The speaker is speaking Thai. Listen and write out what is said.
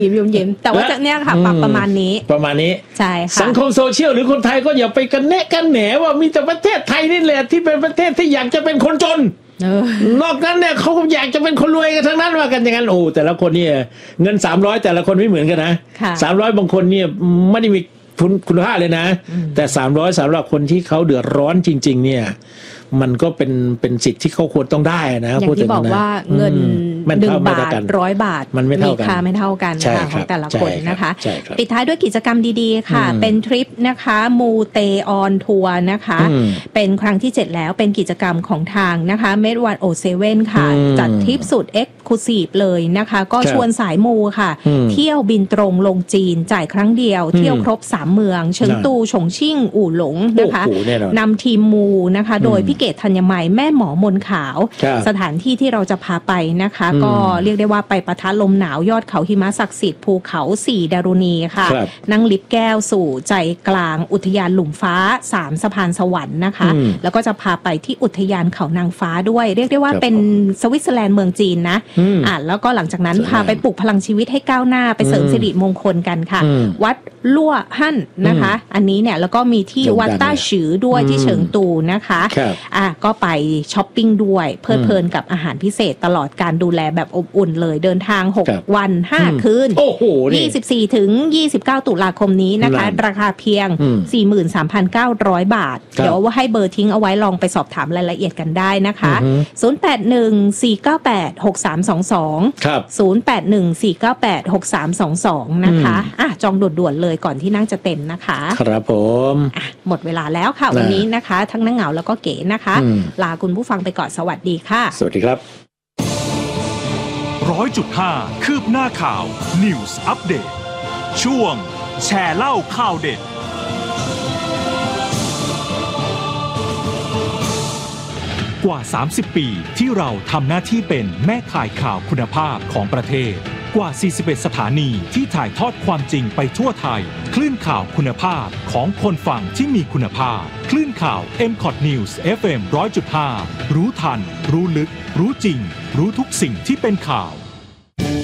ยิ้มแต่ว่าจะเนี่ยค่ะปรับประมาณนี้ใช่ค่ะสังคมโซเชียลหรือคนไทยก็อย่าไปกันแนะกันแหนว่ามีแต่ประเทศไทยนี่แหละที่เป็นประเทศที่อยากจะเป็นคนจนนอกนั้นเนี่ยเขาอยากจะเป็นคนรวยกันทั้งนั้นว่ากันอย่างนั้นโอ้แต่ละคนเนี่ยเงิน300แต่ละคนไม่เหมือนกันนะ300บางคนเนี่ยไม่ได้มีคุณค่าเลยนะแต่300สำหรับคนที่เขาเดือดร้อนจริงๆเนี่ยมันก็เป็นสิทธิ์ที่เขาควรต้องได้นะอย่างที่บอกว่าเงิน1 บาท100 บาทมันไม่เท่ากันมีค่าไม่เท่ากันของแต่ละคนนะคะปิดท้ายด้วยกิจกรรมดีๆค่ะเป็นทริปนะคะมูเตออนทัวร์นะคะเป็นครั้งที่7แล้วเป็นกิจกรรมของทางนะคะเมดวันโอเซเว่นค่ะจัดทริปสุดเอ็กซ์คลูซีฟเลยนะคะก็ชวนสายมูค่ะเที่ยวบินตรงลงจีนจ่ายครั้งเดียวเที่ยวครบ3เมืองเฉิงตูฉงชิ่งอู่หลงนะคะนำทีมมูนะคะโดยพี่เกศธัญไมยแม่หมอมนขาวสถานที่ที่เราจะพาไปนะคะก็เรียกได้ว่าไปปะทะลมหนาวยอดเขาหิมะศักดิ์สิทธิ์ภูเขา4ดารุณีค่ะนั่งลิฟต์แก้วสู่ใจกลางอุทยานหลุมฟ้า3สะพานสวรรค์นะคะแล้วก็จะพาไปที่อุทยานเขานางฟ้าด้วยเรียกได้ว่าเป็นสวิตเซอร์แลนด์เมืองจีนนะแล้วก็หลังจากนั้นพาไปปลุกพลังชีวิตให้ก้าวหน้าไปเสริมสิริมงคลกันค่ะวัดลั่วหั่นนะคะอันนี้เนี่ยแล้วก็มีที่วัดต้าฉือด้วยที่เฉิงตูนะคะก็ไปช้อปปิ้งด้วยเพลิดเพลินกับอาหารพิเศษตลอดการดูแลแบบอบอุ่นเลยเดินทาง6วัน5คืน24ถึง29ตุลาคมนี้นะคะราคาเพียง 43,900 บาทเดี๋ยวว่าให้เบอร์ทิ้งเอาไว้ลองไปสอบถามรายละเอียดกันได้นะคะ0814986322ครับ0814986322นะคะจองด่วนๆเลยก่อนที่นั่งจะเต็มนะคะครับผมหมดเวลาแล้วค่ะวันนี้นะคะทั้งนังเหงาแล้วก็เก๋นะคะลาคุณผู้ฟังไปก่อนสวัสดีค่ะสวัสดีครับ 100.5 คืบหน้าข่าว News Update ช่วงแชร์เล่าข่าวเด็ดกว่า30ปีที่เราทำหน้าที่เป็นแม่ข่ายข่าวคุณภาพของประเทศกว่า41สถานีที่ถ่ายทอดความจริงไปทั่วไทยคลื่นข่าวคุณภาพของคนฟังที่มีคุณภาพคลื่นข่าว MCOT News FM 100.5 รู้ทันรู้ลึกรู้จริงรู้ทุกสิ่งที่เป็นข่าว